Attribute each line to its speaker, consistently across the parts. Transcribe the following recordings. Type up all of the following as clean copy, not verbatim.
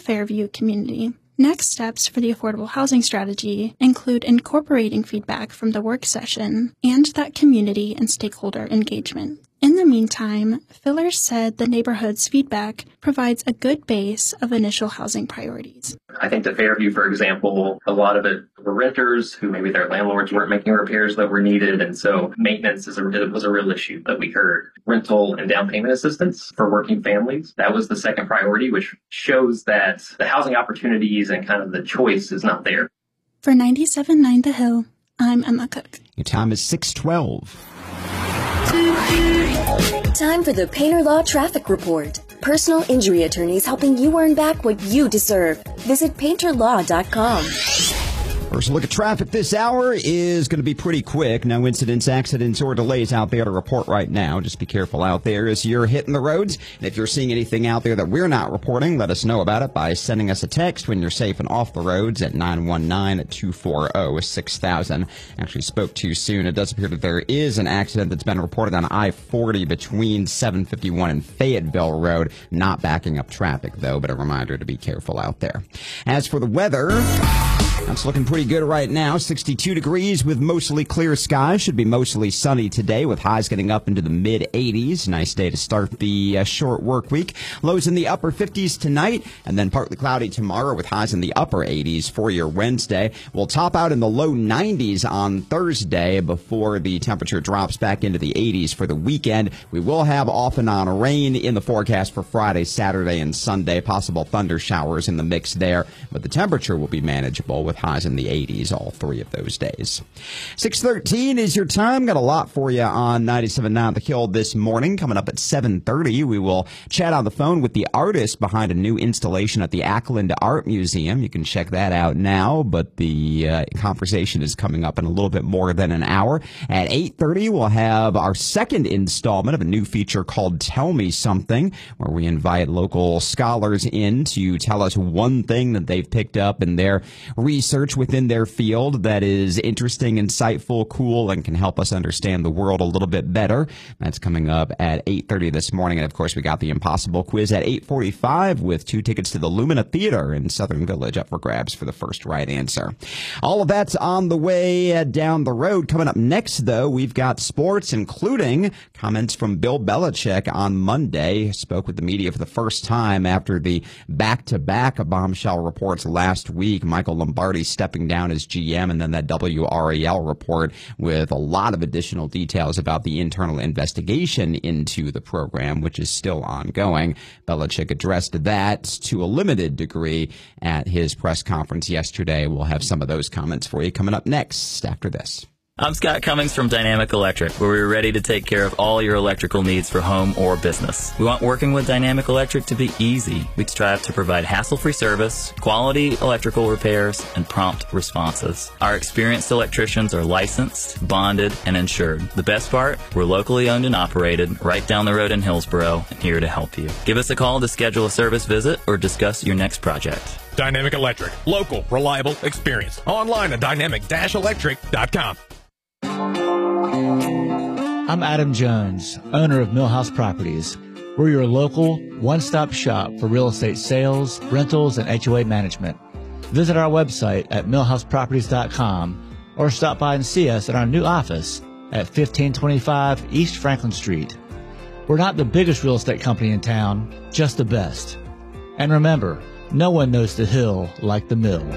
Speaker 1: Fairview community. Next steps for the affordable housing strategy include incorporating feedback from the work session and that community and stakeholder engagement. In the meantime, Fillers said the neighborhood's feedback provides a good base of initial housing priorities.
Speaker 2: I think that Fairview, for example, a lot of it were renters who maybe their landlords weren't making repairs that were needed. And so maintenance was a real issue that we heard. Rental and down payment assistance for working families. That was the second priority, which shows that the housing opportunities and kind of the choice is not there.
Speaker 1: For 97.9 The Hill, I'm Emma Cook.
Speaker 3: Your time is 6:12.
Speaker 4: Time for the Painter Law Traffic Report. Personal injury attorneys helping you earn back what you deserve. Visit painterlaw.com.
Speaker 3: First look at traffic this hour is going to be pretty quick. No incidents, accidents, or delays out there to report right now. Just be careful out there as you're hitting the roads. And if you're seeing anything out there that we're not reporting, let us know about it by sending us a text when you're safe and off the roads at 919-240-6000. Actually spoke too soon. It does appear that there is an accident that's been reported on I-40 between 751 and Fayetteville Road. Not backing up traffic, though, but a reminder to be careful out there. As for the weather, that's looking pretty good right now. 62 degrees with mostly clear skies. Should be mostly sunny today with highs getting up into the mid-80s. Nice day to start the short work week. Lows in the upper 50s tonight, and then partly cloudy tomorrow with highs in the upper 80s for your Wednesday. We'll top out in the low 90s on Thursday before the temperature drops back into the 80s for the weekend. We will have off and on rain in the forecast for Friday, Saturday, and Sunday. Possible thunder showers in the mix there, but the temperature will be manageable with highs in the 80s all three of those days. 6:13 is your time. Got a lot for you on 97.9 The Hill this morning. Coming up at 7:30, we will chat on the phone with the artist behind a new installation at the Ackland Art Museum. You can check that out now, but the conversation is coming up in a little bit more than an hour. At 8:30, we'll have our second installment of a new feature called Tell Me Something, where we invite local scholars in to tell us one thing that they've picked up in their research within their field that is interesting, insightful, cool, and can help us understand the world a little bit better. That's coming up at 8:30 this morning. And, of course, we got the Impossible Quiz at 8:45 with 2 tickets to the Lumina Theater in Southern Village up for grabs for the first right answer. All of that's on the way down the road. Coming up next, though, we've got sports, including comments from Bill Belichick on Monday. Spoke with the media for the first time after the back-to-back bombshell reports last week. Michael Lombardi stepping down as GM, and then that WRAL report with a lot of additional details about the internal investigation into the program, which is still ongoing. Belichick addressed that to a limited degree at his press conference yesterday. We'll have some of those comments for you coming up next after this.
Speaker 5: I'm Scott Cummings from Dynamic Electric, where we're ready to take care of all your electrical needs for home or business. We want working with Dynamic Electric to be easy. We strive to provide hassle-free service, quality electrical repairs, and prompt responses. Our experienced electricians are licensed, bonded, and insured. The best part, we're locally owned and operated right down the road in Hillsboro, and here to help you. Give us a call to schedule a service visit or discuss your next project.
Speaker 6: Dynamic Electric. Local, reliable, experienced. Online at dynamic-electric.com.
Speaker 7: I'm Adam Jones, owner of Millhouse Properties. We're your local one-stop shop for real estate sales, rentals, and HOA management. Visit our website at millhouseproperties.com or stop by and see us at our new office at 1525 East Franklin Street. We're not the biggest real estate company in town, just the best. And remember, no one knows the hill like the mill.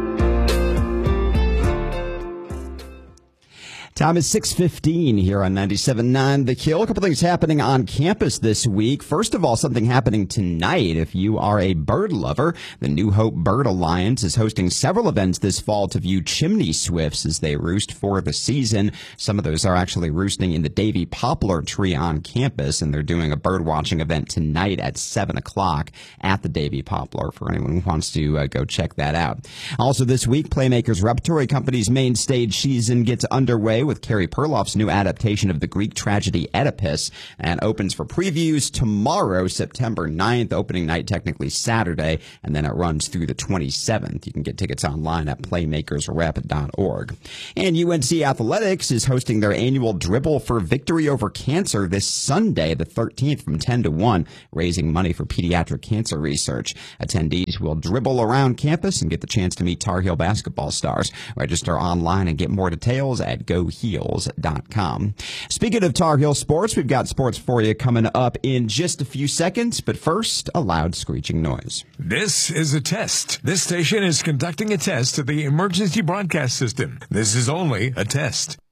Speaker 3: Time is 6:15 here on 97.9 The Hill. A couple things happening on campus this week. First of all, something happening tonight. If you are a bird lover, the New Hope Bird Alliance is hosting several events this fall to view chimney swifts as they roost for the season. Some of those are actually roosting in the Davy Poplar tree on campus, and they're doing a bird watching event tonight at 7 o'clock at the Davy Poplar for anyone who wants to go check that out. Also this week, Playmakers Repertory Company's main stage season gets underway with Carrie Perloff's new adaptation of the Greek tragedy Oedipus, and opens for previews tomorrow, September 9th, opening night technically Saturday, and then it runs through the 27th. You can get tickets online at playmakersrep.org. And UNC Athletics is hosting their annual Dribble for Victory Over Cancer this Sunday, the 13th, from 10 to 1, raising money for pediatric cancer research. Attendees will dribble around campus and get the chance to meet Tar Heel basketball stars. Register online and get more details at goheels.com. Speaking of Tar Heel sports, we've got sports for you coming up in just a few seconds, but first, a loud screeching noise.
Speaker 8: This is a test. This station is conducting a test of the emergency broadcast system. This is only a test.